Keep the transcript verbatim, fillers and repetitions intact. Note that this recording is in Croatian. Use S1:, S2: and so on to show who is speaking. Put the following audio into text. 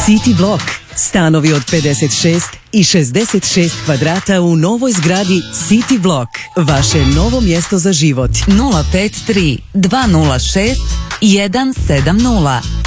S1: City Block. Stanovi od pedeset šest i šezdeset šest kvadrata u novoj zgradi City Block. Vaše novo mjesto za život.
S2: nula pet tri dva nula šest jedan sedam nula